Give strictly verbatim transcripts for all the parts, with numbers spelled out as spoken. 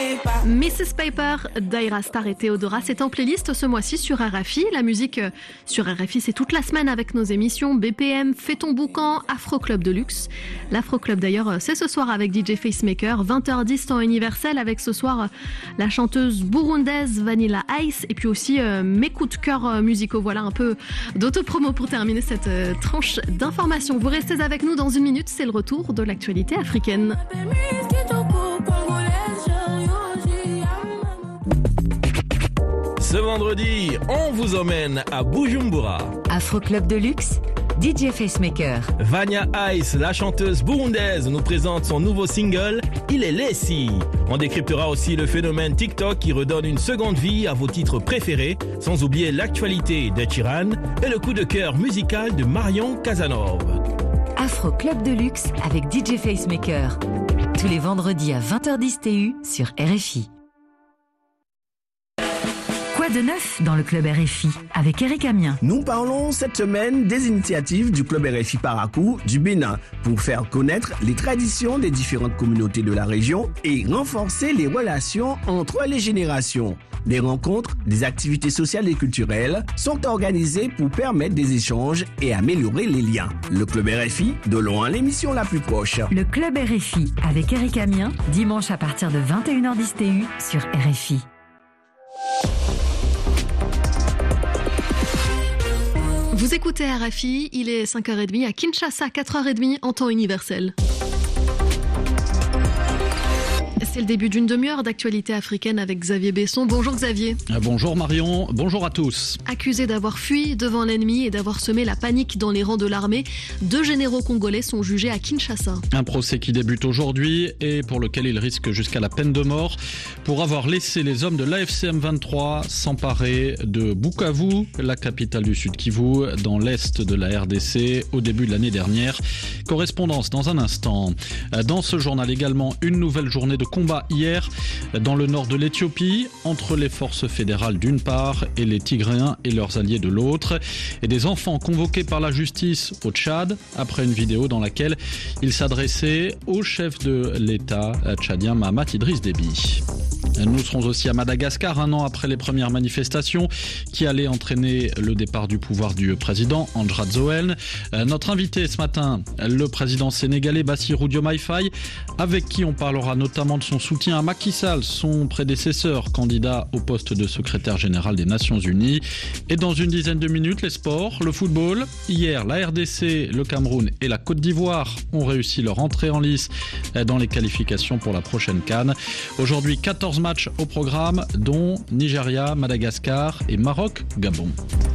missus Paper, Daira Star et Théodora, c'est en playlist ce mois-ci sur R F I. La musique sur R F I, c'est toute la semaine avec nos émissions B P M, Fais ton boucan, Afro Club de luxe. L'Afro Club d'ailleurs, c'est ce soir avec D J Facemaker, vingt heures dix temps universel avec ce soir la chanteuse burundaise Vanilla Ice et puis aussi euh, mes coups de cœur musicaux. Voilà un peu d'autopromo pour terminer cette euh, tranche d'informations. Vous restez avec nous dans une minute, c'est le retour de l'actualité africaine. Ce vendredi, on vous emmène à Bujumbura. Afro Club de luxe, D J Facemaker. Vania Ice, la chanteuse burundaise, nous présente son nouveau single, Il est laissé. On décryptera aussi le phénomène TikTok qui redonne une seconde vie à vos titres préférés, sans oublier l'actualité de Chiran et le coup de cœur musical de Marion Casanova. Afro Club de luxe avec D J Facemaker. Tous les vendredis à vingt heures dix T U sur R F I. Quoi de neuf dans le Club R F I avec Eric Amien? Nous parlons cette semaine des initiatives du Club R F I Parakou du Bénin pour faire connaître les traditions des différentes communautés de la région et renforcer les relations entre les générations. Des rencontres, des activités sociales et culturelles sont organisées pour permettre des échanges et améliorer les liens. Le Club R F I, de loin l'émission la plus proche. Le Club R F I avec Eric Amien, dimanche à partir de vingt et une heures dix T U sur R F I. Vous écoutez R F I, il est cinq heures trente à Kinshasa, quatre heures trente en temps universel. C'est le début d'une demi-heure d'actualité africaine avec Xavier Besson. Bonjour Xavier. Bonjour Marion, bonjour à tous. Accusés d'avoir fui devant l'ennemi et d'avoir semé la panique dans les rangs de l'armée, deux généraux congolais sont jugés à Kinshasa. Un procès qui débute aujourd'hui et pour lequel ils risquent jusqu'à la peine de mort pour avoir laissé les hommes de l'A F C M vingt-trois s'emparer de Bukavu, la capitale du Sud Kivu, dans l'est de la R D C au début de l'année dernière. Correspondance dans un instant. Dans ce journal également, une nouvelle journée de combat hier dans le nord de l'Éthiopie entre les forces fédérales d'une part et les Tigréens et leurs alliés de l'autre, et des enfants convoqués par la justice au Tchad après une vidéo dans laquelle ils s'adressaient au chef de l'État tchadien Mahamat Idriss Déby. Nous serons aussi à Madagascar un an après les premières manifestations qui allaient entraîner le départ du pouvoir du président Andry Rajoelina. Notre invité ce matin, le président sénégalais Bassirou Diomaye Faye, avec qui on parlera notamment de son soutien à Macky Sall, son prédécesseur, candidat au poste de secrétaire général des Nations Unies. Et dans une dizaine de minutes, les sports, le football. Hier, la R D C, le Cameroun et la Côte d'Ivoire ont réussi leur entrée en lice dans les qualifications pour la prochaine CAN. Aujourd'hui, quatorze matchs au programme, dont Nigeria, Madagascar et Maroc-Gabon.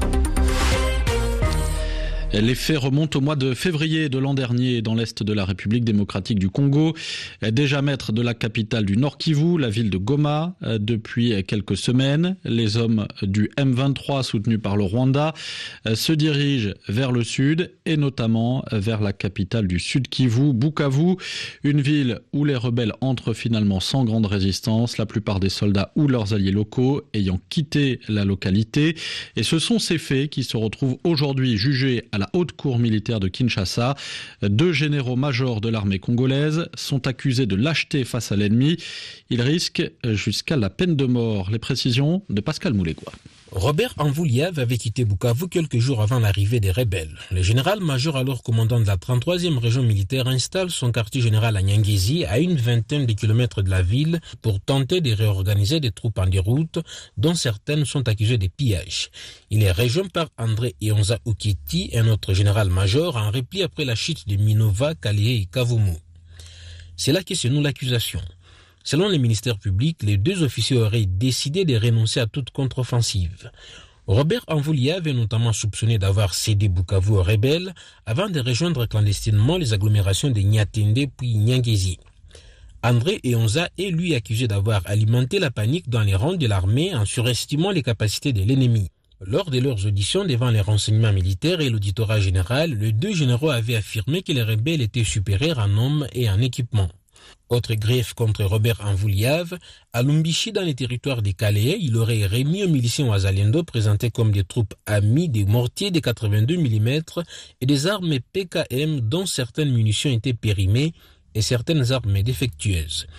Les faits remontent au mois de février de l'an dernier dans l'est de la République démocratique du Congo. Déjà maître de la capitale du Nord Kivu, la ville de Goma, depuis quelques semaines, les hommes du M vingt-trois soutenus par le Rwanda se dirigent vers le sud et notamment vers la capitale du Sud Kivu, Bukavu, une ville où les rebelles entrent finalement sans grande résistance, la plupart des soldats ou leurs alliés locaux ayant quitté la localité. Et ce sont ces faits qui se retrouvent aujourd'hui jugés à la haute cour militaire de Kinshasa. Deux généraux-majors de l'armée congolaise sont accusés de lâcheté face à l'ennemi. Ils risquent jusqu'à la peine de mort. Les précisions de Pascal Moulégois. Robert Anvouliav avait quitté Bukavu quelques jours avant l'arrivée des rebelles. Le général-major, alors commandant de la trente-troisième région militaire, installe son quartier général à Nyangezi, à une vingtaine de kilomètres de la ville, pour tenter de réorganiser des troupes en déroute, dont certaines sont accusées de pillage. Il est rejoint par André Ionza Ukiti, un autre général-major, en repli après la chute de Minova, Kalié et Kavumu. C'est là que se noue l'accusation. Selon les ministères publics, les deux officiers auraient décidé de renoncer à toute contre-offensive. Robert Anvouliav est notamment soupçonné d'avoir cédé Bukavu aux rebelles avant de rejoindre clandestinement les agglomérations de Nyatende puis Nyangezi. André Ionza est lui accusé d'avoir alimenté la panique dans les rangs de l'armée en surestimant les capacités de l'ennemi. Lors de leurs auditions devant les renseignements militaires et l'auditorat général, les deux généraux avaient affirmé que les rebelles étaient supérieurs en hommes et en équipement. Autre grief contre Robert Anvouliav, à Lumbishi, dans les territoires des Calais, il aurait remis aux miliciens Wazalendo présentés comme des troupes amies des mortiers de quatre-vingt-deux millimètres et des armes P K M dont certaines munitions étaient périmées et certaines armes défectueuses.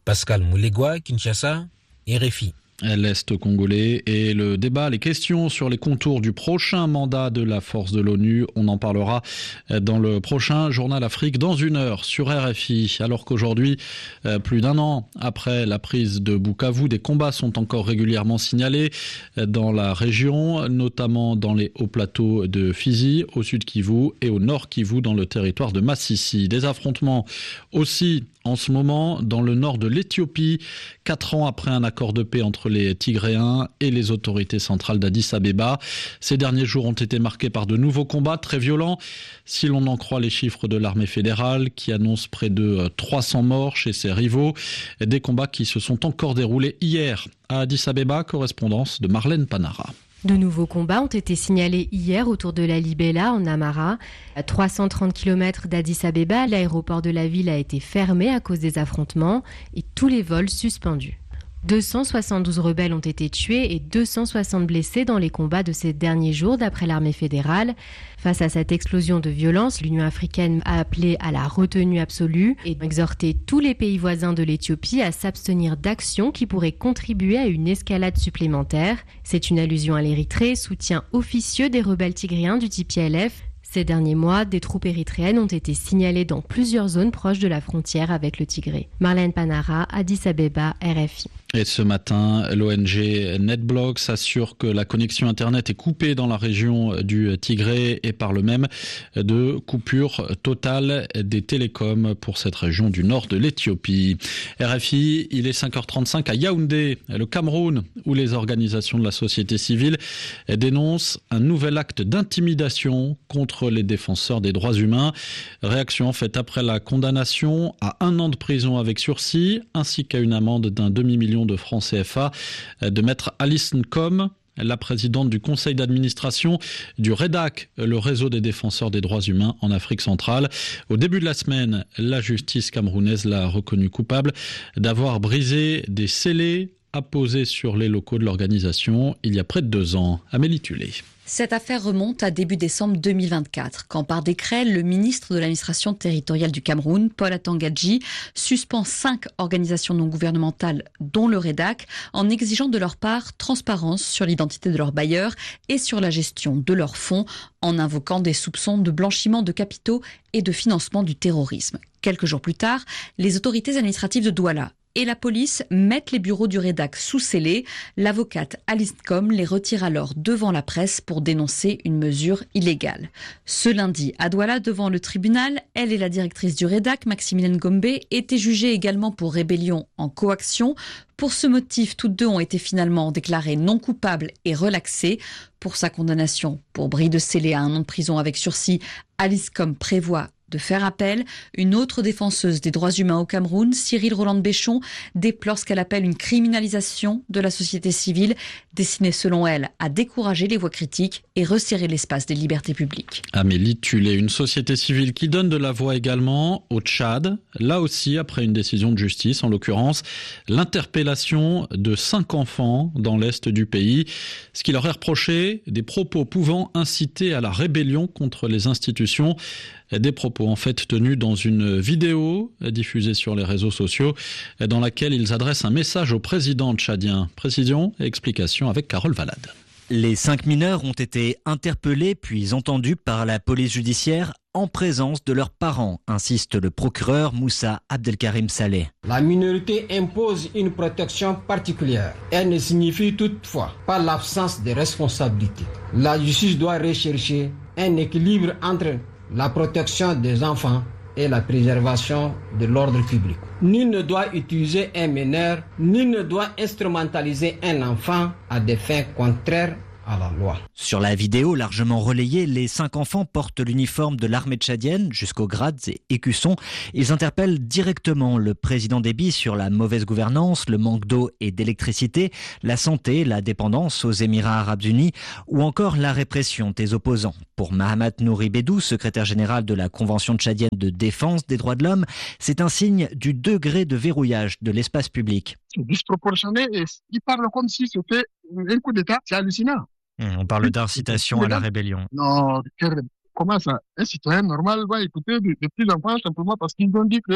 Pascal Moulegua, Kinshasa, R F I. L'Est congolais et le débat, les questions sur les contours du prochain mandat de la force de l'ONU. On en parlera dans le prochain Journal Afrique dans une heure sur R F I. Alors qu'aujourd'hui, plus d'un an après la prise de Bukavu, des combats sont encore régulièrement signalés dans la région, notamment dans les hauts plateaux de Fizi, au sud Kivu et au nord Kivu dans le territoire de Massissi. Des affrontements aussi en ce moment dans le nord de l'Éthiopie, quatre ans après un accord de paix entre les Tigréens et les autorités centrales d'Addis Abeba. Ces derniers jours ont été marqués par de nouveaux combats très violents, si l'on en croit les chiffres de l'armée fédérale qui annonce près de trois cents morts chez ses rivaux. Des combats qui se sont encore déroulés hier à Addis Abeba, correspondance de Marlène Panara. De nouveaux combats ont été signalés hier autour de la Libella en Amara. À trois cent trente kilomètres d'Addis Abeba, l'aéroport de la ville a été fermé à cause des affrontements et tous les vols suspendus. deux cent soixante-douze rebelles ont été tués et deux cent soixante blessés dans les combats de ces derniers jours d'après l'armée fédérale. Face à cette explosion de violence, l'Union africaine a appelé à la retenue absolue et exhorté tous les pays voisins de l'Éthiopie à s'abstenir d'actions qui pourraient contribuer à une escalade supplémentaire. C'est une allusion à l'Érythrée, soutien officieux des rebelles tigréens du T P L F. Ces derniers mois, des troupes érythréennes ont été signalées dans plusieurs zones proches de la frontière avec le Tigré. Marlène Panara, Addis Abeba, R F I. Et ce matin, l'O N G NetBlocks assure que la connexion Internet est coupée dans la région du Tigré et parle même de coupure totale des télécoms pour cette région du nord de l'Éthiopie. R F I, il est cinq heures trente-cinq à Yaoundé, le Cameroun, où les organisations de la société civile dénoncent un nouvel acte d'intimidation contre les défenseurs des droits humains. Réaction faite après la condamnation à un an de prison avec sursis, ainsi qu'à une amende d'un demi-million de francs C F A de maître Alice Nkom, la présidente du conseil d'administration du REDAC, le réseau des défenseurs des droits humains en Afrique centrale. Au début de la semaine, la justice camerounaise l'a reconnu coupable d'avoir brisé des scellés apposés sur les locaux de l'organisation il y a près de deux ans. Amélie Tulé. Cette affaire remonte à début décembre deux mille vingt-quatre, quand par décret, le ministre de l'administration territoriale du Cameroun, Paul Atangadji, suspend cinq organisations non gouvernementales, dont le REDAC, en exigeant de leur part transparence sur l'identité de leurs bailleurs et sur la gestion de leurs fonds, en invoquant des soupçons de blanchiment de capitaux et de financement du terrorisme. Quelques jours plus tard, les autorités administratives de Douala et la police mettent les bureaux du REDAC sous scellé. L'avocate Alice Nkom les retire alors devant la presse pour dénoncer une mesure illégale. Ce lundi, à Douala, devant le tribunal, elle et la directrice du REDAC, Maximilienne Gombe, étaient jugées également pour rébellion en coaction. Pour ce motif, toutes deux ont été finalement déclarées non coupables et relaxées. Pour sa condamnation pour bris de scellé à un an de prison avec sursis, Alice Nkom prévoit de faire appel. Une autre défenseuse des droits humains au Cameroun, Cyril Roland Béchon, déplore ce qu'elle appelle une criminalisation de la société civile, destinée selon elle à décourager les voix critiques et resserrer l'espace des libertés publiques. Amélie Tulé, une société civile qui donne de la voix également au Tchad, là aussi après une décision de justice, en l'occurrence l'interpellation de cinq enfants dans l'est du pays, ce qui leur est reproché, des propos pouvant inciter à la rébellion contre les institutions. Des propos en fait tenus dans une vidéo diffusée sur les réseaux sociaux dans laquelle ils adressent un message au président tchadien. Précision et explication avec Carole Valade. Les cinq mineurs ont été interpellés puis entendus par la police judiciaire en présence de leurs parents, insiste le procureur Moussa Abdelkarim Saleh. La minorité impose une protection particulière. Elle ne signifie toutefois pas l'absence de responsabilité. La justice doit rechercher un équilibre entre la protection des enfants et la préservation de l'ordre public. Nul ne doit utiliser un mineur, nul ne doit instrumentaliser un enfant à des fins contraires à la loi. Sur la vidéo largement relayée, les cinq enfants portent l'uniforme de l'armée tchadienne jusqu'aux grades et écussons. Ils interpellent directement le président Déby sur la mauvaise gouvernance, le manque d'eau et d'électricité, la santé, la dépendance aux Émirats arabes unis ou encore la répression des opposants. Pour Mahamat Nouri Bédou, secrétaire général de la Convention tchadienne de défense des droits de l'homme, c'est un signe du degré de verrouillage de l'espace public. C'est disproportionné et il parle comme si c'était un coup d'État, c'est hallucinant. On parle d'incitation à la rébellion. Non, comment ça? Un citoyen normal va écouter des petits enfants simplement parce qu'ils ont dit que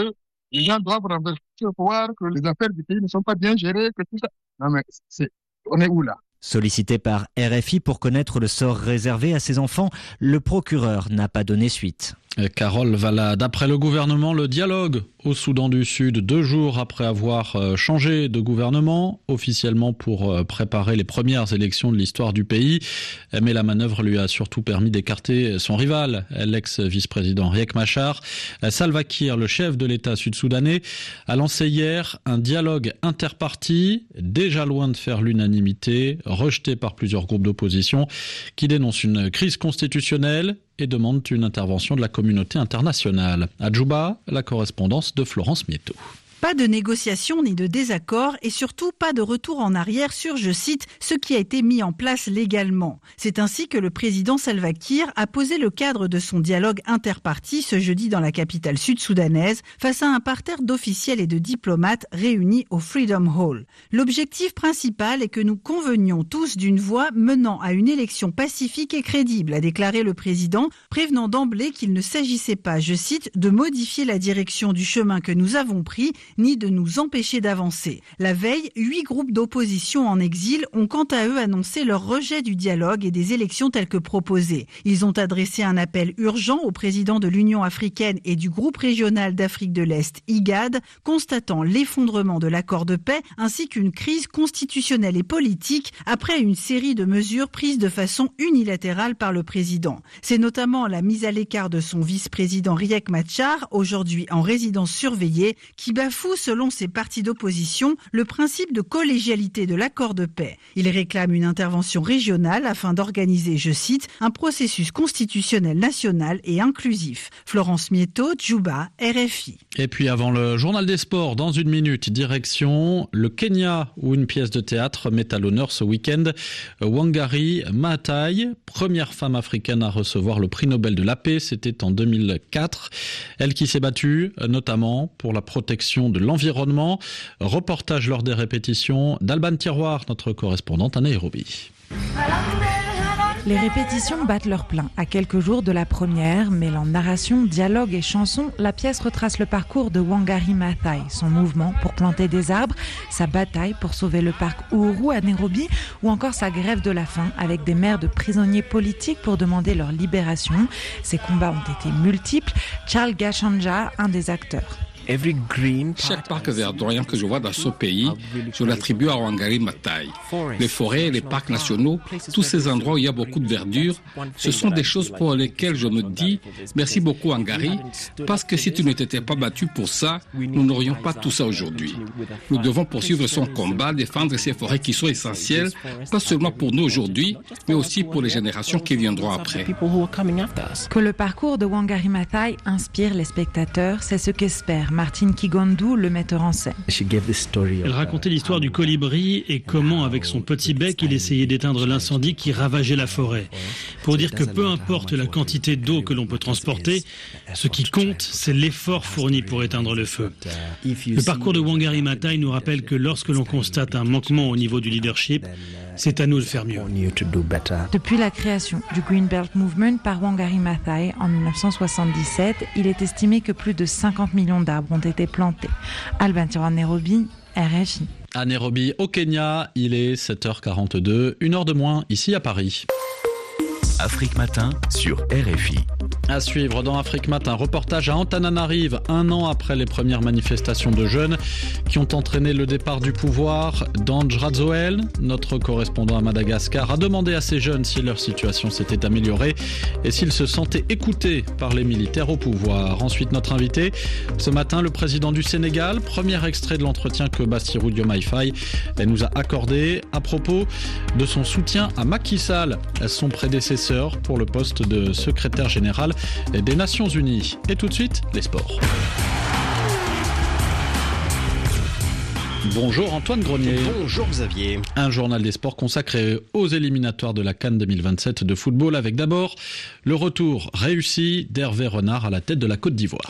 Les gens doivent renverser le pouvoir, que les affaires du pays ne sont pas bien gérées, que tout ça. Non mais c'est, on est où là? Sollicité par R F I pour connaître le sort réservé à ses enfants, le procureur n'a pas donné suite. Carole Valade. Après le gouvernement, le dialogue au Soudan du Sud, deux jours après avoir changé de gouvernement, officiellement pour préparer les premières élections de l'histoire du pays. Mais la manœuvre lui a surtout permis d'écarter son rival, l'ex-vice-président Riek Machar. Salva Kiir, le chef de l'État sud-soudanais, a lancé hier un dialogue interparti, déjà loin de faire l'unanimité, rejeté par plusieurs groupes d'opposition, qui dénoncent une crise constitutionnelle et demandent une intervention de la communauté internationale. À Djouba, la correspondance de Florence Mieto. Pas de négociation ni de désaccord et surtout pas de retour en arrière sur, je cite, ce qui a été mis en place légalement. C'est ainsi que le président Salva Kiir a posé le cadre de son dialogue interparti ce jeudi dans la capitale sud-soudanaise face à un parterre d'officiels et de diplomates réunis au Freedom Hall. L'objectif principal est que nous convenions tous d'une voie menant à une élection pacifique et crédible, a déclaré le président, prévenant d'emblée qu'il ne s'agissait pas, je cite, de modifier la direction du chemin que nous avons pris, ni de nous empêcher d'avancer. La veille, huit groupes d'opposition en exil ont quant à eux annoncé leur rejet du dialogue et des élections telles que proposées. Ils ont adressé un appel urgent au président de l'Union africaine et du groupe régional d'Afrique de l'Est, I G A D, constatant l'effondrement de l'accord de paix ainsi qu'une crise constitutionnelle et politique après une série de mesures prises de façon unilatérale par le président. C'est notamment la mise à l'écart de son vice-président Riek Machar, aujourd'hui en résidence surveillée, qui bafoue selon ses partis d'opposition, le principe de collégialité de l'accord de paix. Il réclame une intervention régionale afin d'organiser, je cite, un processus constitutionnel national et inclusif. Florence Mieto, Djouba, R F I. Et puis avant le journal des sports, dans une minute, direction le Kenya, où une pièce de théâtre met à l'honneur ce week-end Wangari Maathai, première femme africaine à recevoir le prix Nobel de la paix, c'était en deux mille quatre. Elle qui s'est battue notamment pour la protection de l'environnement. Reportage lors des répétitions d'Alban Tiroir, notre correspondante à Nairobi. Les répétitions battent leur plein. À quelques jours de la première, mêlant narration, dialogue et chanson, la pièce retrace le parcours de Wangari Maathai, son mouvement pour planter des arbres, sa bataille pour sauver le parc Uhuru à Nairobi ou encore sa grève de la faim avec des mères de prisonniers politiques pour demander leur libération. Ces combats ont été multiples. Charles Gachanja, un des acteurs. Chaque parc verdoyant que je vois dans ce pays, je l'attribue à Wangari Maathai. Les forêts, les parcs nationaux, tous ces endroits où il y a beaucoup de verdure, ce sont des choses pour lesquelles je me dis merci beaucoup Wangari, parce que si tu ne t'étais pas battu pour ça, nous n'aurions pas tout ça aujourd'hui. Nous devons poursuivre son combat, défendre ces forêts qui sont essentielles, pas seulement pour nous aujourd'hui, mais aussi pour les générations qui viendront après. Que le parcours de Wangari Maathai inspire les spectateurs, c'est ce qu'espère Martin Kigondu, le metteur en scène. Elle racontait l'histoire du colibri et comment, avec son petit bec, il essayait d'éteindre l'incendie qui ravageait la forêt. Pour dire que peu importe la quantité d'eau que l'on peut transporter, ce qui compte, c'est l'effort fourni pour éteindre le feu. Le parcours de Wangari Maathai nous rappelle que lorsque l'on constate un manquement au niveau du leadership, c'est à nous de faire mieux. Depuis la création du Green Belt Movement par Wangari Maathai en dix-neuf cent soixante-dix-sept, il est estimé que plus de cinquante millions d'arbres ont été plantés. Alban Tiroir, Nairobi, R F I. À Nairobi, au Kenya, il est sept heures quarante-deux, une heure de moins ici à Paris. Afrique Matin sur R F I. À suivre dans Afrique Matin, reportage à Antananarive, un an après les premières manifestations de jeunes qui ont entraîné le départ du pouvoir d'Andjradzoel. Notre correspondant à Madagascar a demandé à ces jeunes si leur situation s'était améliorée et s'ils se sentaient écoutés par les militaires au pouvoir. Ensuite, notre invité, ce matin, le président du Sénégal, premier extrait de l'entretien que Bassirou Diomaye Faye nous a accordé à propos de son soutien à Macky Sall, son prédécesseur pour le poste de secrétaire général des Nations Unies. Et tout de suite, les sports. Bonjour Antoine Grenier. Bonjour Xavier. Un journal des sports consacré aux éliminatoires de la CAN deux mille vingt-sept de football avec d'abord le retour réussi d'Hervé Renard à la tête de la Côte d'Ivoire.